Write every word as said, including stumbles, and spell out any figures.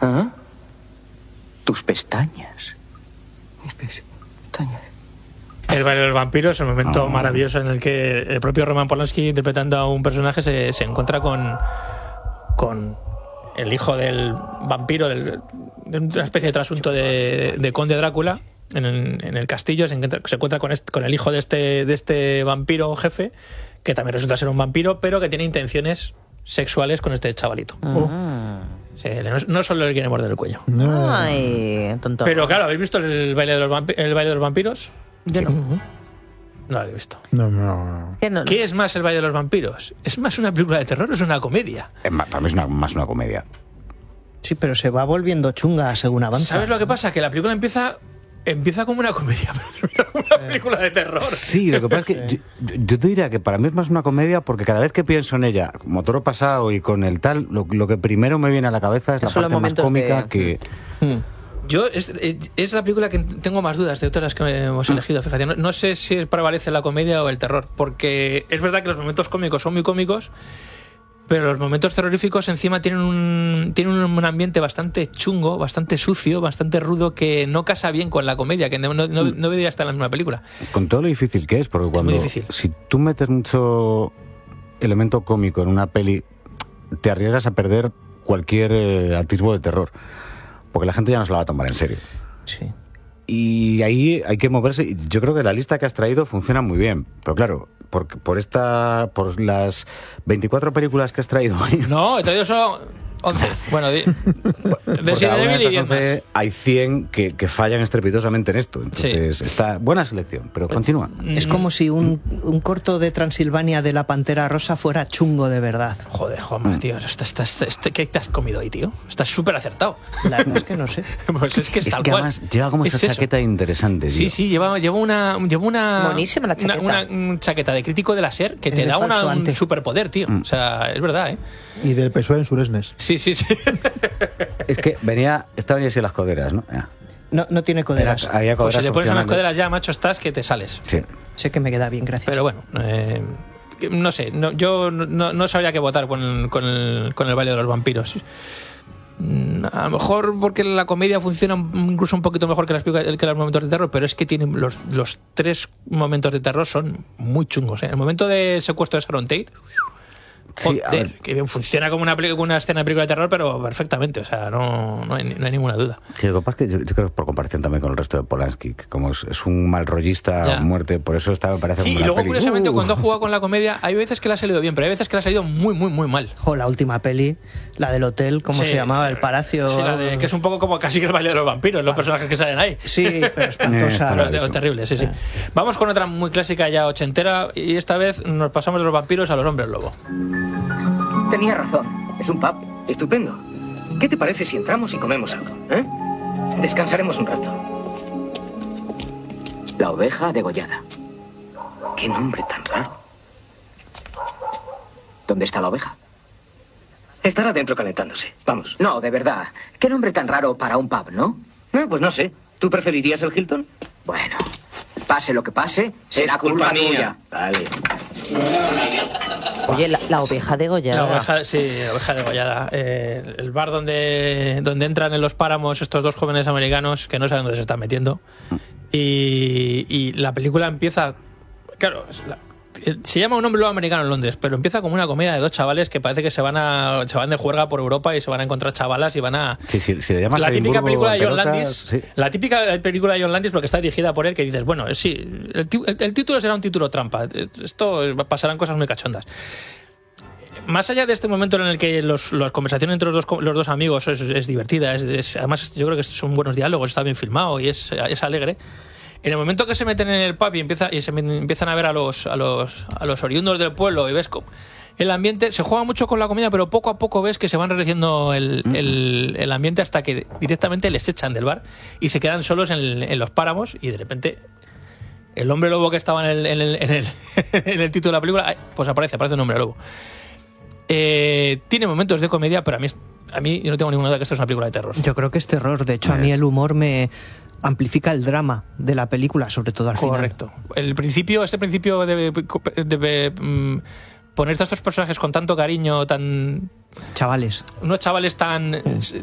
¿Ah? Tus pestañas. Mis pestañas. El baile de los vampiros, el momento Oh. maravilloso en el que el propio Roman Polanski, interpretando a un personaje, se, se encuentra con, con el hijo del vampiro, del, de una especie de trasunto de, de Conde Drácula, en el, en el castillo. Se encuentra, se encuentra con, este, con el hijo de este, de este vampiro jefe, que también resulta ser un vampiro, pero que tiene intenciones sexuales con este chavalito. Oh. Sí, no, no solo le quiere morder el cuello. No. Ay, tonto. Pero claro, ¿habéis visto el baile de los, vampi- el baile de los vampiros? Yo no. No lo habéis visto. No, no, no. ¿Qué no? ¿Qué es más el baile de los vampiros? ¿Es más una película de terror o es una comedia? Es más, para mí es una, más una comedia. Sí, pero se va volviendo chunga según avanza. ¿Sabes lo que pasa? Que la película empieza empieza como una comedia, pero termina como una película de terror. Sí, lo que pasa es que yo, yo te diría que para mí es más una comedia porque cada vez que pienso en ella, como Toro Pasado y con el tal, lo, lo que primero me viene a la cabeza es la Son los parte más momentos cómica de- que... Mm. Yo es, es la película que tengo más dudas de todas las que hemos elegido. Fíjate, no, no sé si prevalece la comedia o el terror, porque es verdad que los momentos cómicos son muy cómicos, pero los momentos terroríficos encima tienen un tienen un ambiente bastante chungo, bastante sucio, bastante rudo, que no casa bien con la comedia, que no, no, no, no debería estar en la misma película. Con todo lo difícil que es, porque cuando... muy difícil. Si tú metes mucho elemento cómico en una peli, te arriesgas a perder cualquier eh, atisbo de terror, porque la gente ya no se la va a tomar en serio. Sí. Y ahí hay que moverse. Yo creo que la lista que has traído funciona muy bien. Pero claro, por, por esta por las veinticuatro películas que has traído hoy, No, he traído solo once. Bueno, di- por Resident cada una de Evil y estas diez más. once hay cien que, que fallan estrepitosamente en esto. Entonces, está buena selección, pero continúa. Es como si un, un corto de Transilvania de la Pantera Rosa fuera chungo de verdad. Joder, Juanma, tío, está, está, está- está- ¿qué te has comido ahí, tío? Estás súper acertado. La verdad es que no sé. Pues es que es, Es tal que cual. además lleva como Es esa eso. chaqueta interesante, tío. Sí, sí, lleva, lleva una lleva una Buenísima la chaqueta. Una, una, mm, chaqueta de crítico de la SER que Es te de da una, falso un ante. superpoder, tío. O sea, es verdad, ¿eh? Y del P S O E en Suresnes. Sí, sí, sí. Es que venía, esta venía así las coderas, ¿no? Ya. No, no tiene coderas. Era- había Pues si coderas te pones unas opcionales. coderas ya, macho, estás que te sales. Sí. Sé que me queda bien, gracias. Pero bueno, eh, no sé, no, yo no, no sabría qué votar con el, con, el, con el baile de los vampiros. Mm, A lo mejor porque la comedia funciona incluso un poquito mejor que, las, películas- que los momentos de terror, pero es que tienen los, los tres momentos de terror son muy chungos, ¿eh? El momento de secuestro de Sharon Tate, Sí, a joder, ver. que bien funciona como una, peli- como una escena de película de terror, pero perfectamente, o sea, no, no, hay, no hay ninguna duda. Sí, lo que pasa es que yo, yo creo que por comparación también con el resto de Polanski, que como es, es un mal rollista Ya. a muerte, por eso esta me parece Sí, como y una luego peli. curiosamente Uh. cuando ha jugado con la comedia, hay veces que le ha salido bien, pero hay veces que le ha salido muy, muy, muy mal. Jo, la última peli, la del hotel, ¿cómo Sí. se llamaba? El Palacio. Sí, la de, que es un poco como casi que el baile de los vampiros, los personajes que salen ahí. Sí, pero espantosa. Eh, Pero visto. es terrible, sí, sí. Vamos con otra muy clásica ya ochentera y esta vez nos pasamos de los vampiros a los hombres lobo. Tenía razón. Es un pub. Estupendo. ¿Qué te parece si entramos y comemos algo? ¿Eh? Descansaremos un rato. La oveja degollada. Qué nombre tan raro. ¿Dónde está la oveja? Estará dentro calentándose. Vamos. No, de verdad. Qué nombre tan raro para un pub, ¿no? No, pues no sé. ¿Tú preferirías el Hilton? Bueno, pase lo que pase, será es culpa, mía. tuya. Vale. Oye, la, la oveja degollada. La oveja, sí, la oveja degollada. Eh, el bar donde, donde entran en los páramos estos dos jóvenes americanos que no saben dónde se están metiendo. Y, y la película empieza... Claro, es la- se llama Un hombre lobo americano en Londres, pero empieza como una comedia de dos chavales que parece que se van a se van de juerga por Europa y se van a encontrar chavalas y van a... Sí, sí, si le llamas La típica Edimburgo película de John pelotas, Landis, sí. la típica película de John Landis porque está dirigida por él, que dices, bueno, sí, el, ti- el- el título será un título trampa, esto pasarán cosas muy cachondas. Más allá de este momento en el que los, las conversaciones entre los dos, los dos amigos es, es divertida, es, es- además yo creo que son buenos diálogos, está bien filmado y es, es alegre. En el momento que se meten en el pub y, empieza, y se empiezan a ver a los, a los, a los oriundos del pueblo y ves cómo el ambiente, se juega mucho con la comida, pero poco a poco ves que se van redeciendo el, el, el ambiente hasta que directamente les echan del bar y se quedan solos en, en los páramos y de repente el hombre lobo que estaba en el, en el, en el, en el título de la película, pues aparece, aparece un hombre lobo. Eh, tiene momentos de comedia, pero a mí, a mí yo no tengo ninguna duda que esto es una película de terror. Yo creo que es terror. De hecho, a mí el humor me amplifica el drama de la película, sobre todo al Correcto. El principio, este principio de, de, de, de mm, poner a estos personajes con tanto cariño, tan... final. Chavales. Unos chavales tan